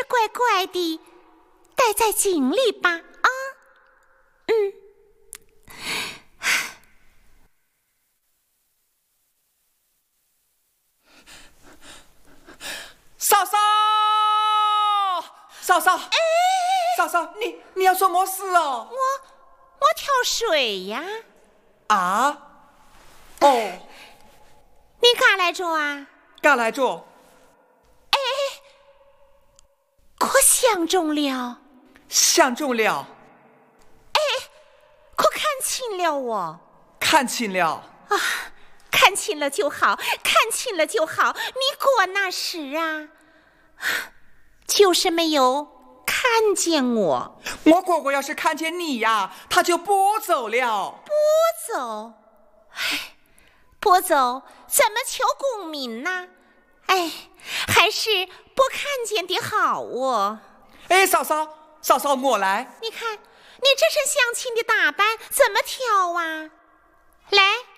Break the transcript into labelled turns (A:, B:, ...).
A: 乖乖地待在井里吧啊。
B: 嫂嫂，嫂嫂，嫂嫂，你要做么事哦？
A: 我挑水呀。
B: 啊？哦，
A: 你干来着啊？
B: 干来着？
A: 可相中了？
B: 相中了？
A: 可看清了我？
B: 看清了
A: 啊，看清了就好，看清了就好。你过那时啊，就是没有看见我。
B: 我哥哥要是看见你呀，他就不走了。
A: 不走？不走怎么求功名呢？还是不看见的好哦。
B: 嫂嫂，我来。
A: 你看，你这身相亲的打扮怎么挑啊？来。